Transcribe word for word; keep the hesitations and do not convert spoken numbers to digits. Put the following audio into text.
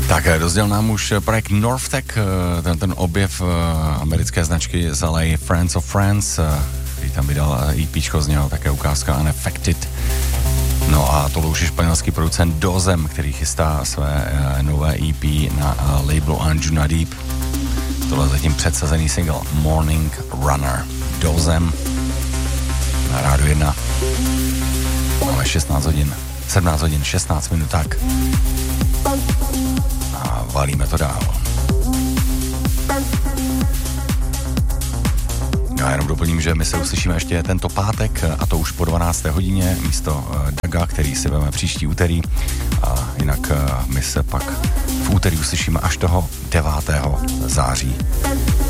Tak dozděl nám už projekt Northtech, ten, ten objev americké značky z L A Friends of Friends, který tam vydal EPčko z něho, také ukázka Unaffected. No a tohle už je španělský producent Dozem, který chystá své nové E P na labelu Anjuna Deep. Tohle je zatím předsazený single Morning Runner. Dozem na Rádiu jedna. Máme šestnáct hodin, sedmnáct hodin, šestnáct minut, tak. A valíme to dál. Já jenom doplním, že my se uslyšíme ještě tento pátek, a to už po dvanácté hodině místo Daga, který si veme příští úterý. A jinak my se pak v úterý uslyšíme až toho devátého září.